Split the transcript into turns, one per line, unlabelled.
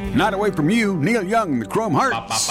Not away from you, Neil Young and the Chrome Hearts.